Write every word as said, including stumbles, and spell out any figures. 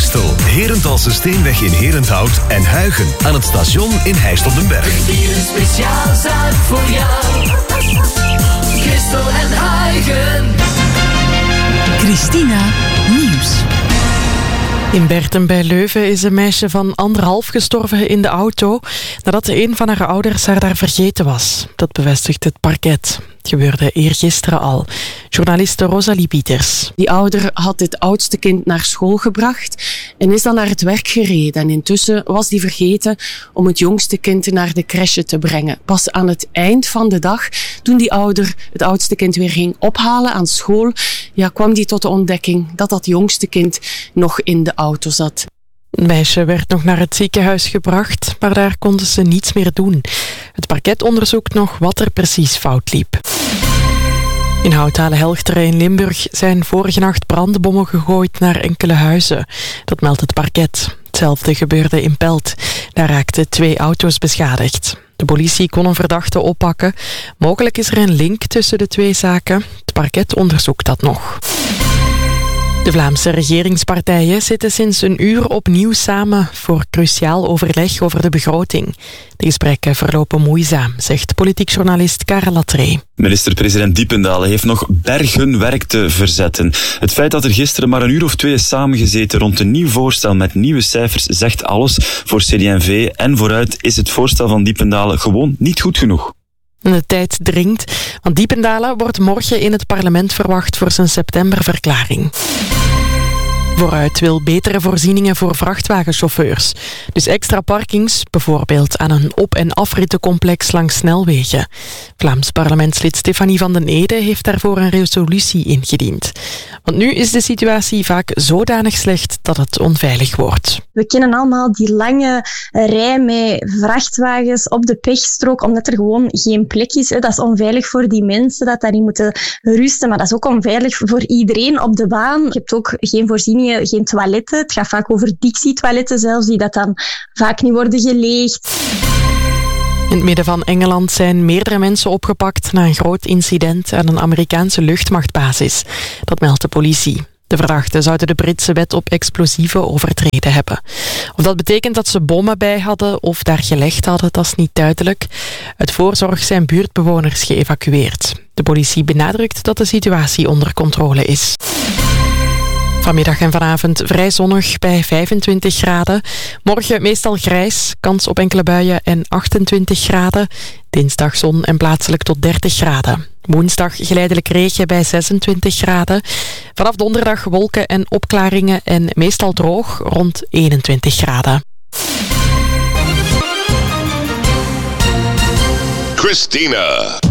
Herstel, Herenthalse Steenweg in Herenthout en Huigen aan het station in Heist op den Berg. Hier een speciaal zaak voor jou. Christel en Huigen. Christina Nieuws. In Berten bij Leuven is een meisje van anderhalf gestorven in de auto nadat een van haar ouders haar daar vergeten was. Dat bevestigt het parket. Het gebeurde eergisteren al. Journaliste Rosalie Pieters. Die ouder had het oudste kind naar school gebracht en is dan naar het werk gereden. En intussen was die vergeten om het jongste kind naar de crèche te brengen. Pas aan het eind van de dag, toen die ouder het oudste kind weer ging ophalen aan school, ja, kwam die tot de ontdekking dat dat jongste kind nog in de auto zat. Het meisje werd nog naar het ziekenhuis gebracht, maar daar konden ze niets meer doen. Het parket onderzoekt nog wat er precies fout liep. In Houthalen-Helchteren in Limburg zijn vorige nacht brandbommen gegooid naar enkele huizen. Dat meldt het parket. Hetzelfde gebeurde in Pelt. Daar raakten twee auto's beschadigd. De politie kon een verdachte oppakken. Mogelijk is er een link tussen de twee zaken. Het parket onderzoekt dat nog. De Vlaamse regeringspartijen zitten sinds een uur opnieuw samen voor cruciaal overleg over de begroting. De gesprekken verlopen moeizaam, zegt politiek journalist Karel Latree. Minister-president Diependalen heeft nog bergen werk te verzetten. Het feit dat er gisteren maar een uur of twee is samengezeten rond een nieuw voorstel met nieuwe cijfers zegt alles. Voor C D en V en vooruit is het voorstel van Diependalen gewoon niet goed genoeg. De tijd dringt, want Diependalen wordt morgen in het parlement verwacht voor zijn septemberverklaring. Vooruit wil betere voorzieningen voor vrachtwagenchauffeurs. Dus extra parkings, bijvoorbeeld aan een op- en afrittencomplex langs snelwegen. Vlaams parlementslid Stefanie van den Ede heeft daarvoor een resolutie ingediend. Want nu is de situatie vaak zodanig slecht dat het onveilig wordt. We kennen allemaal die lange rij met vrachtwagens op de pechstrook, omdat er gewoon geen plek is. Dat is onveilig voor die mensen, dat daarin moeten rusten. Maar dat is ook onveilig voor iedereen op de baan. Je hebt ook geen voorzieningen, geen toiletten. Het gaat vaak over Dixie-toiletten zelfs, die dat dan vaak niet worden geleegd. In het midden van Engeland zijn meerdere mensen opgepakt na een groot incident aan een Amerikaanse luchtmachtbasis. Dat meldt de politie. De verdachten zouden de Britse wet op explosieven overtreden hebben. Of dat betekent dat ze bommen bij hadden of daar gelegd hadden, dat is niet duidelijk. Uit voorzorg zijn buurtbewoners geëvacueerd. De politie benadrukt dat de situatie onder controle is. Vanmiddag en vanavond vrij zonnig bij vijfentwintig graden. Morgen meestal grijs, kans op enkele buien en achtentwintig graden. Dinsdag zon en plaatselijk tot dertig graden. Woensdag geleidelijk regen bij zesentwintig graden. Vanaf donderdag wolken en opklaringen en meestal droog rond eenentwintig graden. Christina.